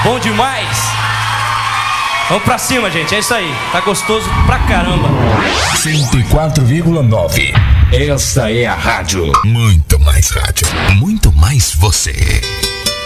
Bom demais. Vamos pra cima, gente, é isso aí. Tá gostoso pra caramba. 104,9. Essa é a rádio. Muito mais rádio. Muito mais você.